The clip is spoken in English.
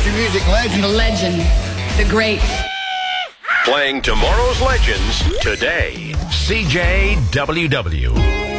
country music legend. The legend. The great. Playing tomorrow's legends today. CJWW.